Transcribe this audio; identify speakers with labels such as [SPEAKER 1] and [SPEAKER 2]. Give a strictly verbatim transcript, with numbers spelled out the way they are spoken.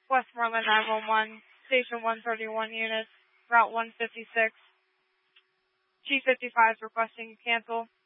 [SPEAKER 1] Westmoreland nine one one, Station one thirty-one units, Route one fifty-six. Chief fifty-five is requesting you cancel.